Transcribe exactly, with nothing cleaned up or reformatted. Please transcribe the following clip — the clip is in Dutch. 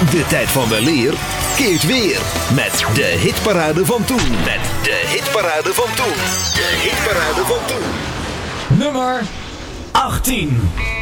De tijd van weleer keert weer met de hitparade van toen. Met de hitparade van toen. De hitparade van toen. Nummer achttien.